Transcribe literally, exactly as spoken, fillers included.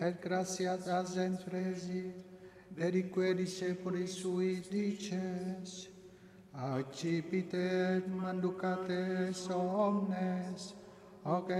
et gratias asent fresit, dedique discepuli sui dices, accipite et manducate omnes, hoc